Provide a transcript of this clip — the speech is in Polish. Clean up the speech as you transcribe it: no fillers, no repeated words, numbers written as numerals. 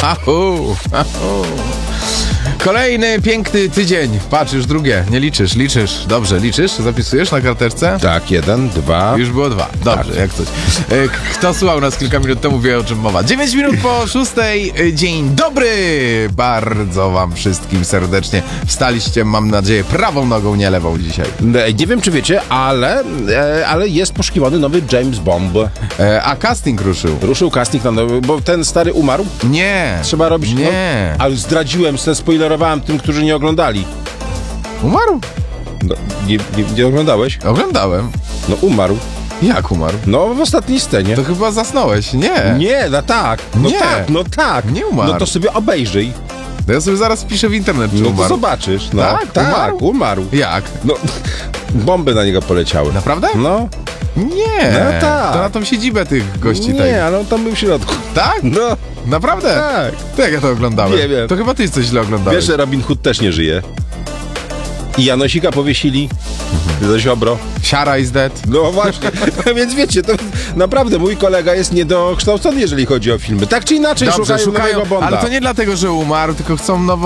Ahu, ahu. Kolejny piękny tydzień. Patrz, już drugie. Nie liczysz, liczysz. Dobrze, liczysz? Zapisujesz na karteczce? Tak, 1, 2. Już było 2. Dobrze, Tak. jak coś. Kto słuchał nas kilka minut temu, wie, o czym mowa. 9 minut po 6. Dzień dobry! Bardzo wam wszystkim serdecznie wstaliście, mam nadzieję, prawą nogą, nie lewą dzisiaj. Nie wiem, czy wiecie, ale jest poszukiwany nowy James Bond. A casting ruszył. Ruszył casting na nowy, bo ten stary umarł. Nie. Trzeba robić... Nie. No, ale zdradziłem, spoilerowałem tym, którzy nie oglądali. Umarł? No, nie oglądałeś? Oglądałem. No umarł. Jak umarł? No w ostatniej scenie. To chyba zasnąłeś. Nie. Nie, no tak. No Nie. tak, no tak. Nie umarł. No to sobie obejrzyj. To ja sobie zaraz piszę w internet, czy No to umarł. zobaczysz. No, Tak? umarł. Jak? No, bomby na niego poleciały. Naprawdę? No. Nie. No tak. To na tą siedzibę tych gości Nie, tej. ale on tam był w środku. Tak? No, Naprawdę? tak. To jak ja to oglądałem? Nie wiem. To chyba ty coś źle oglądałeś. Wiesz, że Robin Hood też nie żyje. I Janosika powiesili za Ziobro. Siara is dead. No właśnie, więc wiecie, to naprawdę mój kolega jest niedokształcony, jeżeli chodzi o filmy. Tak czy inaczej Dobrze, szukają nowego Bonda. ale to nie dlatego, że umarł, tylko chcą nową